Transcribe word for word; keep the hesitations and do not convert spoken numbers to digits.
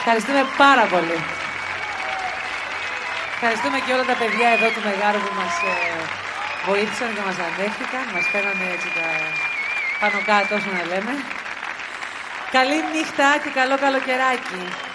Ευχαριστούμε πάρα πολύ. Ευχαριστούμε και όλα τα παιδιά εδώ του Μεγάρου που μας ε, βοήθησαν και μας ανέχθηκαν. Μας φέρανε έτσι τα πάνω κάτω όσο να λέμε. Καλή νύχτα και καλό καλοκαιράκι.